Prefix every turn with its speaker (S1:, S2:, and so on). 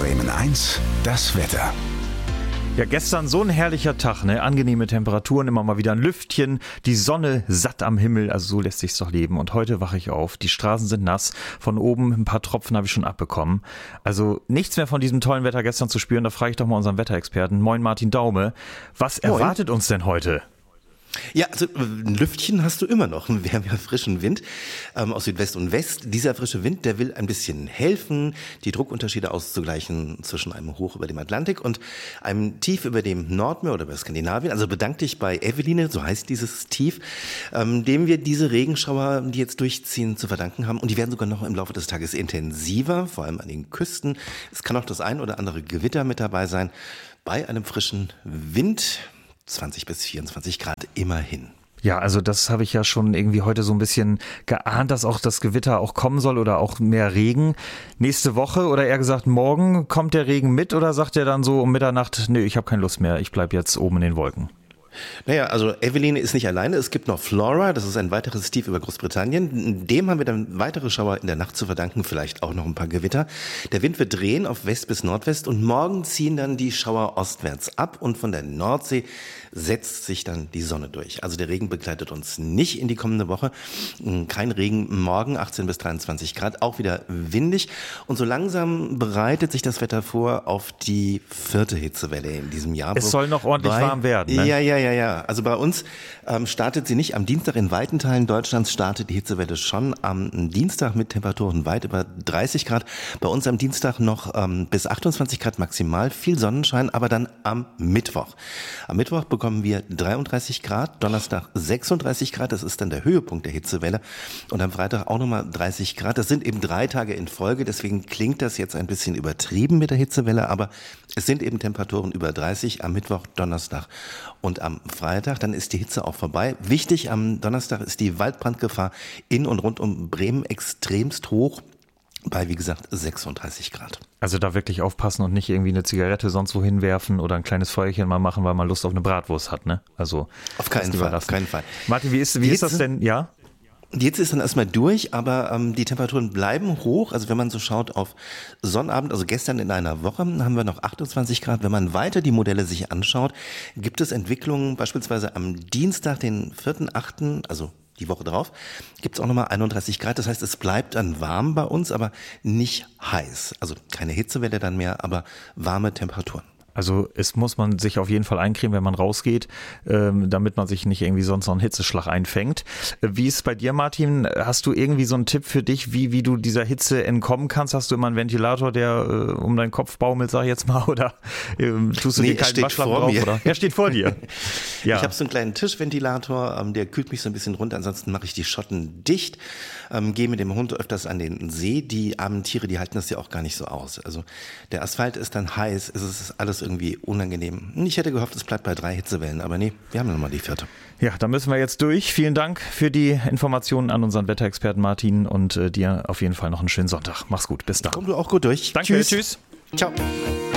S1: Bremen 1, das Wetter.
S2: Ja, gestern so ein herrlicher Tag, ne? Angenehme Temperaturen, immer mal wieder ein Lüftchen, die Sonne satt am Himmel, also so lässt sich's doch leben. Und heute wache ich auf, die Straßen sind nass, von oben ein paar Tropfen habe ich schon abbekommen. Also nichts mehr von diesem tollen Wetter gestern zu spüren, da frage ich doch mal unseren Wetterexperten. Moin Martin Daume, was erwartet uns denn heute?
S3: Ja, also ein Lüftchen hast du immer noch. Wir haben ja frischen Wind aus Südwest und West. Dieser frische Wind, der will ein bisschen helfen, die Druckunterschiede auszugleichen zwischen einem Hoch über dem Atlantik und einem Tief über dem Nordmeer oder über Skandinavien. Also bedank dich bei Eveline, so heißt dieses Tief, dem wir diese Regenschauer, die jetzt durchziehen, zu verdanken haben. Und die werden sogar noch im Laufe des Tages intensiver, vor allem an den Küsten. Es kann auch das ein oder andere Gewitter mit dabei sein. Bei einem frischen Wind 20 bis 24 Grad immerhin.
S2: Ja, also das habe ich ja schon irgendwie heute so ein bisschen geahnt, dass auch das Gewitter auch kommen soll oder auch mehr Regen. Nächste Woche oder eher gesagt morgen kommt der Regen mit oder sagt er dann so um Mitternacht, nee, ich habe keine Lust mehr, ich bleibe jetzt oben in den Wolken?
S3: Naja, also Eveline ist nicht alleine. Es gibt noch Flora, das ist ein weiteres Tief über Großbritannien. Dem haben wir dann weitere Schauer in der Nacht zu verdanken, vielleicht auch noch ein paar Gewitter. Der Wind wird drehen auf West bis Nordwest und morgen ziehen dann die Schauer ostwärts ab und von der Nordsee setzt sich dann die Sonne durch. Also der Regen begleitet uns nicht in die kommende Woche. Kein Regen morgen, 18 bis 23 Grad, auch wieder windig. Und so langsam bereitet sich das Wetter vor auf die 4. Hitzewelle in diesem Jahr.
S2: Es soll noch ordentlich warm werden, ne?
S3: Ja. Also bei uns startet sie nicht am Dienstag. In weiten Teilen Deutschlands startet die Hitzewelle schon am Dienstag mit Temperaturen weit über 30 Grad. Bei uns am Dienstag noch bis 28 Grad maximal, viel Sonnenschein, aber dann am Mittwoch. Am Mittwoch bekommen wir 33 Grad, Donnerstag 36 Grad, das ist dann der Höhepunkt der Hitzewelle. Und am Freitag auch nochmal 30 Grad. Das sind eben 3 Tage in Folge, deswegen klingt das jetzt ein bisschen übertrieben mit der Hitzewelle, aber es sind eben Temperaturen über 30 am Mittwoch, Donnerstag und am Freitag. Dann ist die Hitze auch vorbei. Wichtig, am Donnerstag ist die Waldbrandgefahr in und rund um Bremen extremst hoch. Bei, wie gesagt, 36 Grad.
S2: Also da wirklich aufpassen und nicht irgendwie eine Zigarette sonst wohin werfen oder ein kleines Feuerchen mal machen, weil man Lust auf eine Bratwurst hat, ne? Also
S3: auf keinen Fall.
S2: Martin, wie ist das denn? Ja?
S3: Die Hitze ist dann erstmal durch, aber die Temperaturen bleiben hoch. Also wenn man so schaut auf Sonnabend, also gestern in einer Woche haben wir noch 28 Grad. Wenn man weiter die Modelle sich anschaut, gibt es Entwicklungen, beispielsweise am Dienstag, den 4.8., also die Woche drauf, gibt es auch nochmal 31 Grad. Das heißt, es bleibt dann warm bei uns, aber nicht heiß. Also keine Hitzewelle dann mehr, aber warme Temperaturen.
S2: Also es muss man sich auf jeden Fall eincremen, wenn man rausgeht, damit man sich nicht irgendwie sonst noch einen Hitzeschlag einfängt. Wie ist es bei dir, Martin? Hast du irgendwie so einen Tipp für dich, wie du dieser Hitze entkommen kannst? Hast du immer einen Ventilator, der um deinen Kopf baumelt, sag ich jetzt mal, oder tust du dir keinen Waschlappen drauf? Oder? Er steht vor dir. Ja.
S3: Ich habe so einen kleinen Tischventilator, der kühlt mich so ein bisschen runter. Ansonsten mache ich die Schotten dicht, gehe mit dem Hund öfters an den See. Die armen Tiere, die halten das ja auch gar nicht so aus. Also der Asphalt ist dann heiß, es ist alles irgendwie unangenehm. Ich hätte gehofft, es bleibt bei 3 Hitzewellen, aber nee, wir haben nochmal die 4.
S2: Ja, da müssen wir jetzt durch. Vielen Dank für die Informationen an unseren Wetterexperten Martin und dir auf jeden Fall noch einen schönen Sonntag. Mach's gut, bis dann.
S3: Komm du auch gut durch.
S2: Danke, tschüss.
S3: Ciao.